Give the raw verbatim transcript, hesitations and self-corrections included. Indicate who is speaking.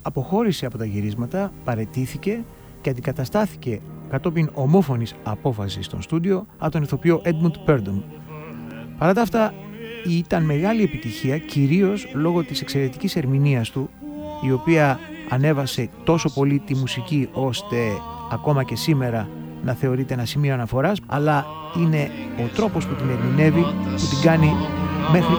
Speaker 1: αποχώρησε από τα γυρίσματα, παραιτήθηκε και αντικαταστάθηκε κατόπιν ομόφωνης απόφασης στον στούντιο από τον ηθοποιό Edmund Purdom. Παρά τα αυτά, ήταν μεγάλη επιτυχία κυρίως λόγω της εξαιρετικής ερμηνείας του, η οποία ανέβασε τόσο πολύ τη μουσική ώστε ακόμα και σήμερα να θεωρείται ένα σημείο αναφοράς, αλλά είναι ο τρόπος που την ερμηνεύει που την κάνει μέχρι